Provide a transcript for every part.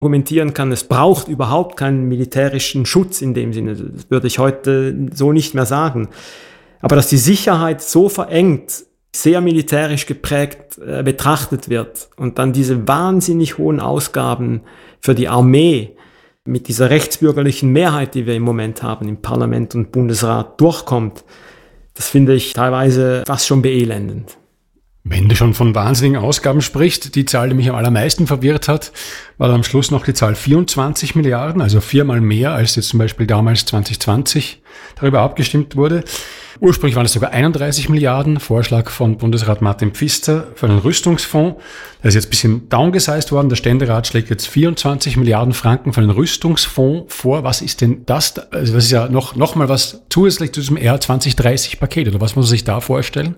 argumentieren kann, es braucht überhaupt keinen militärischen Schutz in dem Sinne. Das würde ich heute so nicht mehr sagen. Aber dass die Sicherheit so verengt, sehr militärisch geprägt betrachtet wird und dann diese wahnsinnig hohen Ausgaben für die Armee mit dieser rechtsbürgerlichen Mehrheit, die wir im Moment haben im Parlament und Bundesrat, durchkommt, das finde ich teilweise fast schon beelendend. Wenn du schon von wahnsinnigen Ausgaben sprichst, die Zahl, die mich am allermeisten verwirrt hat, war dann am Schluss noch die Zahl 24 Milliarden, also 4-mal mehr, als jetzt zum Beispiel damals 2020 darüber abgestimmt wurde. Ursprünglich waren es sogar 31 Milliarden, Vorschlag von Bundesrat Martin Pfister für einen Rüstungsfonds. Der ist jetzt ein bisschen downgesized worden. Der Ständerat schlägt jetzt 24 Milliarden Franken für einen Rüstungsfonds vor. Was ist denn das? Also das ist ja noch mal was zusätzlich zu diesem R2030-Paket, oder was muss man sich da vorstellen?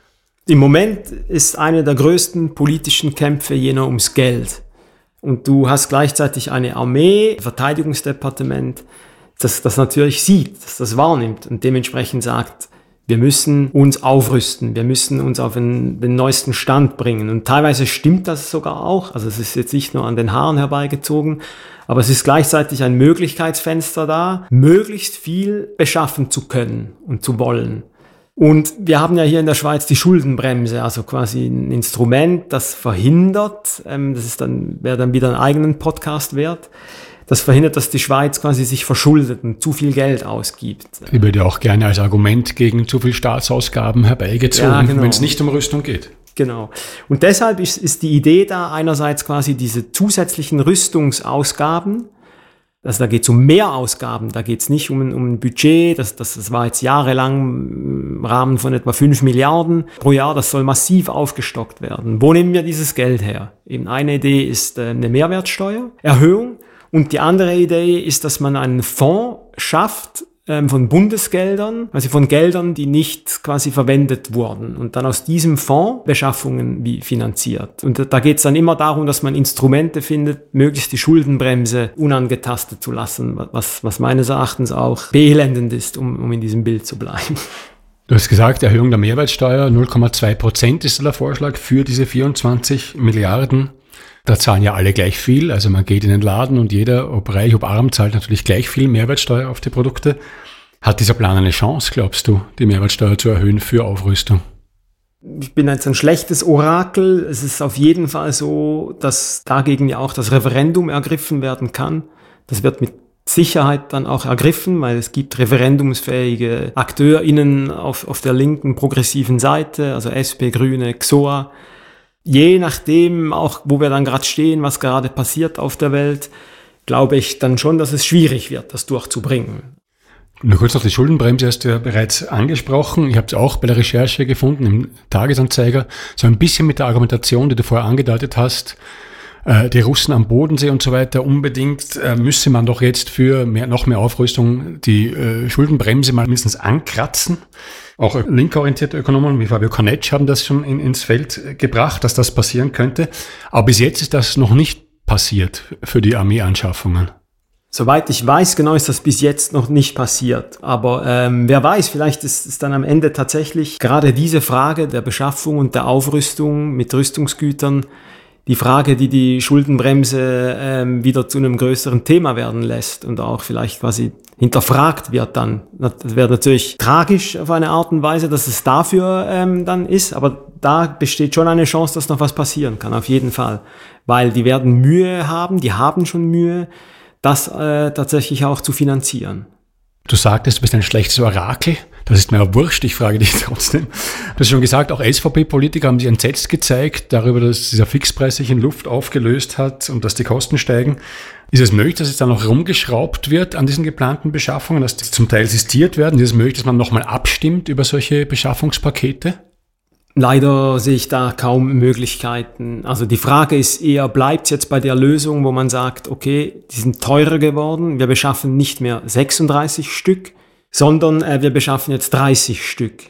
Im Moment ist eine der größten politischen Kämpfe jener ums Geld. Und du hast gleichzeitig eine Armee, Verteidigungsdepartement, das natürlich sieht, dass das wahrnimmt und dementsprechend sagt, wir müssen uns aufrüsten, wir müssen uns auf den neuesten Stand bringen. Und teilweise stimmt das sogar auch, also es ist jetzt nicht nur an den Haaren herbeigezogen, aber es ist gleichzeitig ein Möglichkeitsfenster da, möglichst viel beschaffen zu können und zu wollen. Und wir haben ja hier in der Schweiz die Schuldenbremse, also quasi ein Instrument, das verhindert, wäre dann wieder einen eigenen Podcast wert, das verhindert, dass die Schweiz quasi sich verschuldet und zu viel Geld ausgibt. Die wird ja auch gerne als Argument gegen zu viel Staatsausgaben herbeigezogen, ja, genau, wenn es nicht um Rüstung geht. Genau. Und deshalb ist die Idee da einerseits quasi diese zusätzlichen Rüstungsausgaben. Also da geht es um Mehrausgaben, da geht es nicht um ein Budget, das war jetzt jahrelang im Rahmen von etwa 5 Milliarden pro Jahr, das soll massiv aufgestockt werden. Wo nehmen wir dieses Geld her? Eben eine Idee ist eine Mehrwertsteuererhöhung und die andere Idee ist, dass man einen Fonds schafft, von Bundesgeldern, also von Geldern, die nicht quasi verwendet wurden und dann aus diesem Fonds Beschaffungen wie finanziert. Und da geht es dann immer darum, dass man Instrumente findet, möglichst die Schuldenbremse unangetastet zu lassen, was meines Erachtens auch beelendend ist, um in diesem Bild zu bleiben. Du hast gesagt, Erhöhung der Mehrwertsteuer, 0,2% ist der Vorschlag für diese 24 Milliarden. Da zahlen ja alle gleich viel, also man geht in den Laden und jeder, ob reich, ob arm, zahlt natürlich gleich viel Mehrwertsteuer auf die Produkte. Hat dieser Plan eine Chance, glaubst du, die Mehrwertsteuer zu erhöhen für Aufrüstung? Ich bin jetzt ein schlechtes Orakel. Es ist auf jeden Fall so, dass dagegen ja auch das Referendum ergriffen werden kann. Das wird mit Sicherheit dann auch ergriffen, weil es gibt referendumsfähige AkteurInnen auf der linken progressiven Seite, also SP, Grüne, XOA. Je nachdem, auch wo wir dann gerade stehen, was gerade passiert auf der Welt, glaube ich dann schon, dass es schwierig wird, das durchzubringen. Nur kurz noch die Schuldenbremse hast du ja bereits angesprochen. Ich habe es auch bei der Recherche gefunden, im Tagesanzeiger, so ein bisschen mit der Argumentation, die du vorher angedeutet hast, die Russen am Bodensee und so weiter, unbedingt müsse man doch jetzt für noch mehr Aufrüstung die Schuldenbremse mal mindestens ankratzen. Auch linkorientierte Ökonomen wie Fabio Cornetsch haben das schon ins Feld gebracht, dass das passieren könnte. Aber bis jetzt ist das noch nicht passiert für die Armeeanschaffungen. Soweit ich weiß, genau ist das bis jetzt noch nicht passiert. Aber wer weiß, vielleicht ist es dann am Ende tatsächlich gerade diese Frage der Beschaffung und der Aufrüstung mit Rüstungsgütern die Frage, die die Schuldenbremse wieder zu einem größeren Thema werden lässt und auch vielleicht quasi hinterfragt wird dann. Das wäre natürlich tragisch auf eine Art und Weise, dass es dafür dann ist, aber da besteht schon eine Chance, dass noch was passieren kann, auf jeden Fall. Weil die werden Mühe haben, die haben schon Mühe, das tatsächlich auch zu finanzieren. Du sagtest, du bist ein schlechtes Orakel. Das ist mir ja wurscht, ich frage dich trotzdem. Du hast schon gesagt, auch SVP-Politiker haben sich entsetzt gezeigt darüber, dass dieser Fixpreis sich in Luft aufgelöst hat und dass die Kosten steigen. Ist es möglich, dass jetzt da noch rumgeschraubt wird an diesen geplanten Beschaffungen, dass die zum Teil sistiert werden? Ist es möglich, dass man nochmal abstimmt über solche Beschaffungspakete? Leider sehe ich da kaum Möglichkeiten. Also die Frage ist eher, bleibt es jetzt bei der Lösung, wo man sagt, okay, die sind teurer geworden, wir beschaffen nicht mehr 36 Stück, sondern wir beschaffen jetzt 30 Stück.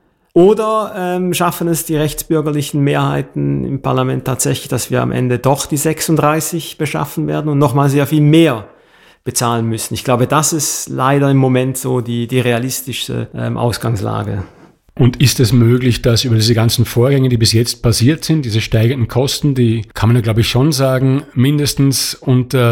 Oder schaffen es die rechtsbürgerlichen Mehrheiten im Parlament tatsächlich, dass wir am Ende doch die 36 beschaffen werden und nochmal sehr viel mehr bezahlen müssen. Ich glaube, das ist leider im Moment so die realistischste Ausgangslage. Und ist es möglich, dass über diese ganzen Vorgänge, die bis jetzt passiert sind, diese steigenden Kosten, die kann man ja, glaube ich, schon sagen, mindestens unter